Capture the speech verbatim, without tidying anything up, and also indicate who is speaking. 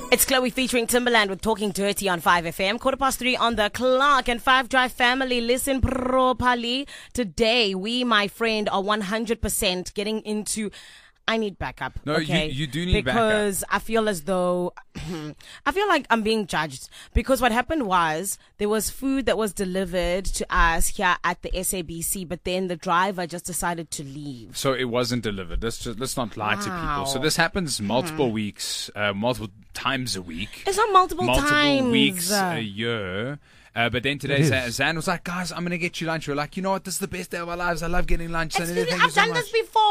Speaker 1: It's Chloe featuring Timberland with Talking Dirty on five F M. Quarter past three on the clock. And Five Drive family, listen properly. Today, we, my friend, are one hundred percent getting into... I need backup.
Speaker 2: No,
Speaker 1: okay?
Speaker 2: you, you do need
Speaker 1: because
Speaker 2: backup.
Speaker 1: Because I feel as though... I feel like I'm being judged. Because what happened was, there was food that was delivered to us here at the S A B C, but then the driver just decided to leave.
Speaker 2: So it wasn't delivered. Let's just let's not lie
Speaker 1: Wow.
Speaker 2: to people. So this happens multiple hmm. weeks, uh, multiple times a week.
Speaker 1: It's not multiple,
Speaker 2: multiple
Speaker 1: times.
Speaker 2: Multiple weeks a year. Uh, but then today, Zan, Zan was like, guys, I'm going to get you lunch. We're like, you know what? This is the best day of our lives. I love getting lunch.
Speaker 1: Excuse me,
Speaker 2: Thank
Speaker 1: I've
Speaker 2: you so
Speaker 1: done
Speaker 2: much.
Speaker 1: this before.